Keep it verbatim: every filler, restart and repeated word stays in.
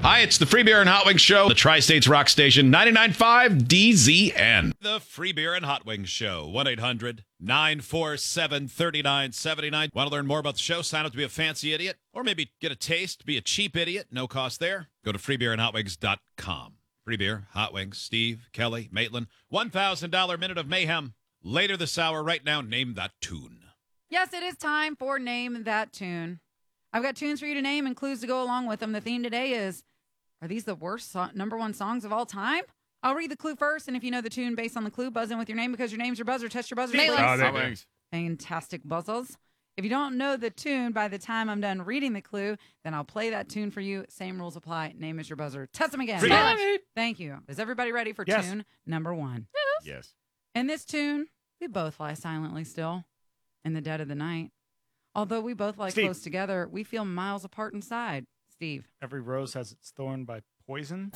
Hi, it's the Free Beer and Hot Wings Show, the Tri-States Rock Station, ninety-nine point five D Z N. The Free Beer and Hot Wings Show, one eight hundred nine four seven three nine seven nine. Want to learn more about the show? Sign up to be a fancy idiot, or maybe get a taste, be a cheap idiot. No cost there. Go to free beer and hot wings dot com. Free Beer, Hot Wings, Steve, Kelly, Maitland. one thousand dollars Minute of Mayhem. Later this hour, right now, name that tune. Yes, it is time for Name That Tune. I've got tunes for you to name and clues to go along with them. The theme today is, are these the worst so- number one songs of all time? I'll read the clue first, and if you know the tune based on the clue, buzz in with your name because your name's your buzzer. Test your buzzer. Oh, Fantastic buzzles. If you don't know the tune by the time I'm done reading the clue, then I'll play that tune for you. Same rules apply. Name is your buzzer. Test them again. Yes. Thank you. Is everybody ready for Yes. tune number one? Yes. In this tune, we both lie silently still in the dead of the night. Although we both lie Steve. close together, we feel miles apart inside. Steve. Every rose has its thorn by poison.